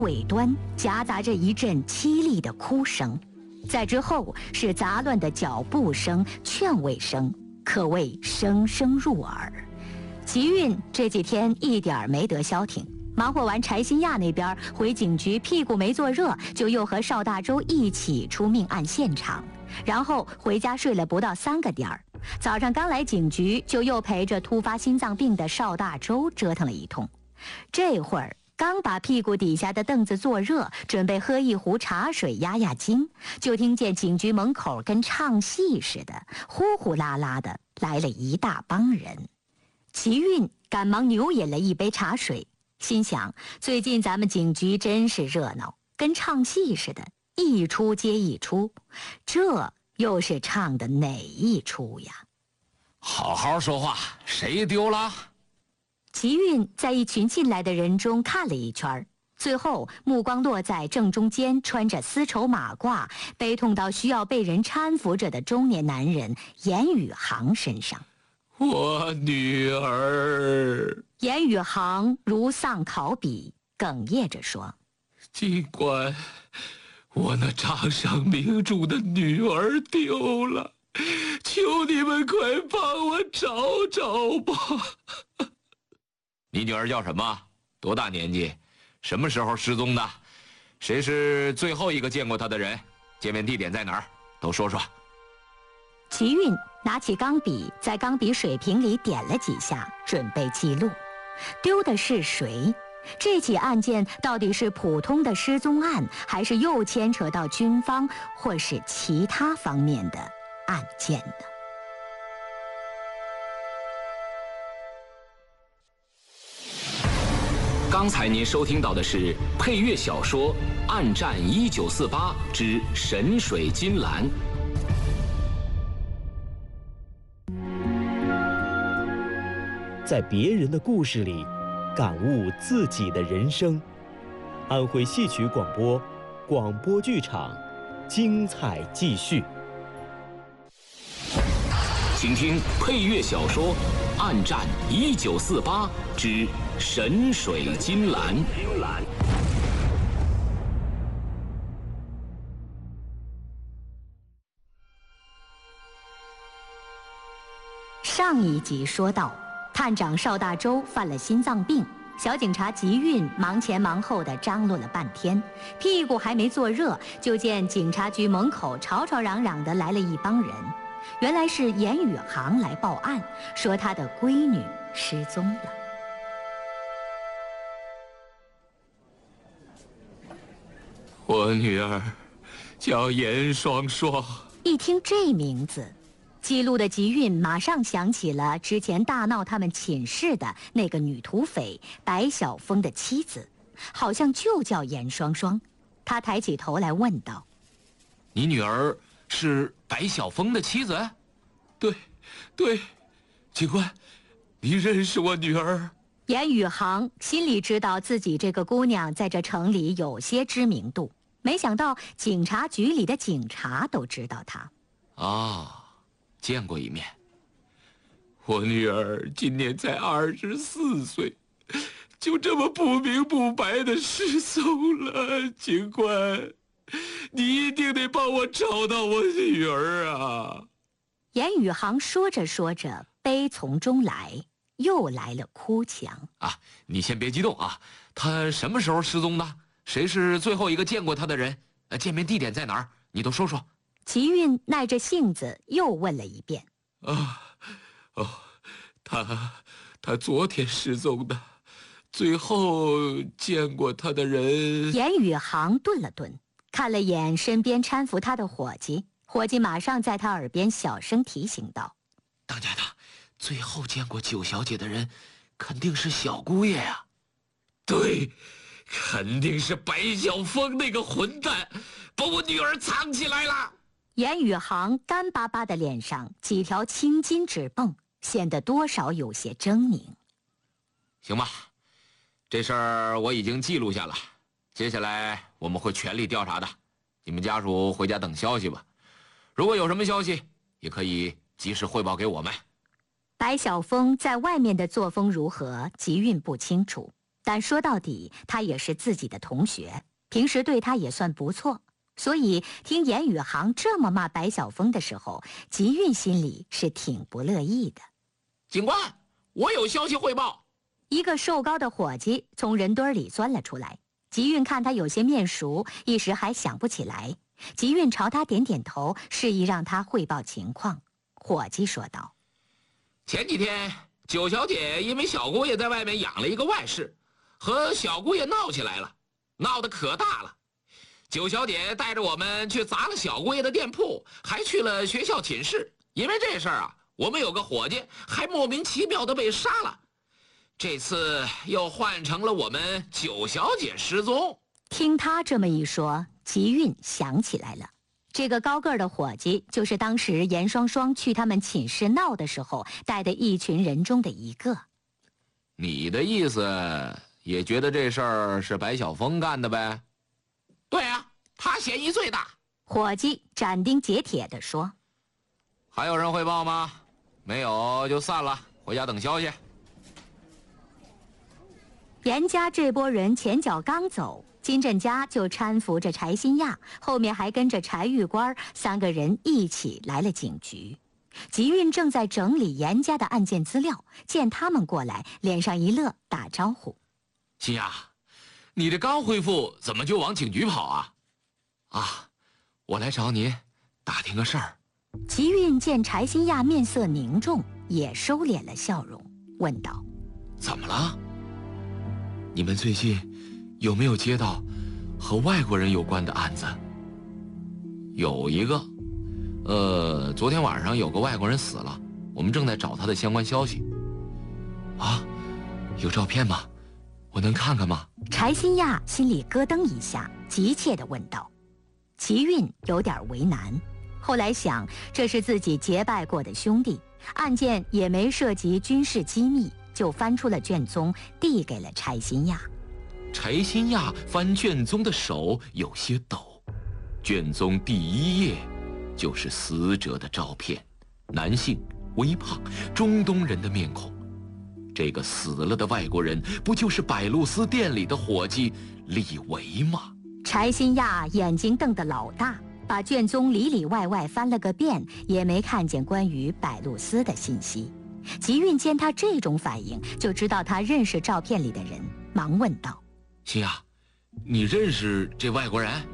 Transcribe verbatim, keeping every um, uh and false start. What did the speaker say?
尾端夹杂着一阵凄厉的哭声，在之后是杂乱的脚步声、劝慰声，可谓声声入耳。吉运这几天一点儿没得消停，忙活完柴新亚那边回警局，屁股没坐热，就又和邵大洲一起出命案现场，然后回家睡了不到三个点儿。早上刚来警局，就又陪着突发心脏病的邵大洲折腾了一通。这会儿刚把屁股底下的凳子坐热，准备喝一壶茶水压压惊，就听见警局门口跟唱戏似的，呼呼啦啦的来了一大帮人。齐运赶忙牛饮了一杯茶水，心想最近咱们警局真是热闹，跟唱戏似的，一出接一出，这又是唱的哪一出呀？ 好好说话，谁丢了？ 齐运在一群进来的人中看了一圈，最后目光落在正中间穿着丝绸马褂、悲痛到需要被人搀扶着的中年男人严宇航身上。 我女儿。 严宇航如丧考妣，哽咽着说： 警官，我那掌上明珠的女儿丢了，求你们快帮我找找吧。你女儿叫什么？多大年纪？什么时候失踪的？谁是最后一个见过她的人？见面地点在哪儿？都说说。 齐运拿起钢笔，在钢笔水瓶里点了几下，准备记录。丢的是谁？这起案件到底是普通的失踪案，还是又牵扯到军方或是其他方面的案件呢？ 刚才您收听到的是配乐小说《暗战一九四八之神水金兰》。 在别人的故事里，感悟自己的人生。安徽戏曲广播，广播剧场，精彩继续。 请听配乐小说《暗战一九四八之神水金兰》。 上一集说到，探长邵大洲犯了心脏病，小警察吉运忙前忙后的张罗了半天，屁股还没坐热，就见警察局门口吵吵嚷嚷的来了一帮人。原来是严宇航来报案，说他的闺女失踪了。 我女儿叫严双双。 一听这名字，记录的吉运马上想起了之前大闹他们寝室的那个女土匪白晓峰的妻子，好像就叫严双双。他抬起头来问道： 你女儿是白晓峰的妻子？对，对，警官，你认识我女儿？ 严宇航心里知道自己这个姑娘在这城里有些知名度，没想到警察局里的警察都知道她。 啊，见过一面。我女儿今年才二十四岁，就这么不明不白的失踪了。警官，你一定得帮我找到我女儿啊！ 严宇航说着说着，悲从中来，又来了哭腔。 啊，你先别激动啊！她什么时候失踪的？谁是最后一个见过她的人？呃，见面地点在哪儿？你都说说。 齐运耐着性子又问了一遍。 啊，哦，她，她昨天失踪的，最后见过她的人。 严宇航顿了顿，看了眼身边搀扶他的伙计。伙计马上在他耳边小声提醒道： 当家的，最后见过九小姐的人肯定是小姑爷呀。对，肯定是白晓峰那个混蛋把我女儿藏起来了。 严宇航干巴巴的脸上几条青筋直蹦，显得多少有些狰狞。 行吧，这事儿我已经记录下了，接下来我们会全力调查的，你们家属回家等消息吧。如果有什么消息，也可以及时汇报给我们。 白晓峰在外面的作风如何，吉运不清楚， 但说到底，他也是自己的同学，平时对他也算不错。所以听严宇航这么骂白晓峰的时候，吉运心里是挺不乐意的。 警官，我有消息汇报。 一个瘦高的伙计从人堆里钻了出来，吉运看他有些面熟，一时还想不起来。吉运朝他点点头，示意让他汇报情况。伙计说道： 前几天九小姐因为小姑爷在外面养了一个外室，和小姑爷闹起来了，闹得可大了。九小姐带着我们去砸了小姑爷的店铺，还去了学校寝室。因为这事儿啊，我们有个伙计还莫名其妙的被杀了。这次又换成了我们九小姐失踪。 听他这么一说，吉运想起来了，这个高个儿的伙计就是当时严双双去他们寝室闹的时候带的一群人中的一个。 你的意思也觉得这事儿是白晓峰干的呗？对啊，他嫌疑最大。 伙计斩钉截铁地说。 还有人汇报吗？没有就散了，回家等消息。 严家这波人前脚刚走，金振家就搀扶着柴新亚，后面还跟着柴玉官，三个人一起来了警局。吉运正在整理严家的案件资料，见他们过来，脸上一乐，打招呼： 新亚，你这刚恢复，怎么就往警局跑啊？啊，我来找你打听个事儿。 吉运见柴新亚面色凝重，也收敛了笑容，问道： 怎么了？你们最近有没有接到和外国人有关的案子？有一个，呃，昨天晚上有个外国人死了，我们正在找他的相关消息。啊，有照片吗？我能看看吗？ 柴新亚心里咯噔一下，急切地问道。齐运有点为难，后来想这是自己结拜过的兄弟，案件也没涉及军事机密，就翻出了卷宗递给了柴新亚。 柴新亚翻卷宗的手有些抖，卷宗第一页就是死者的照片，男性，微胖，中东人的面孔。这个死了的外国人不就是百露丝店里的伙计李维吗？ 柴新亚眼睛瞪得老大，把卷宗里里外外翻了个遍，也没看见关于百露丝的信息。吉运见他这种反应，就知道他认识照片里的人，忙问道： 新亚，你认识这外国人？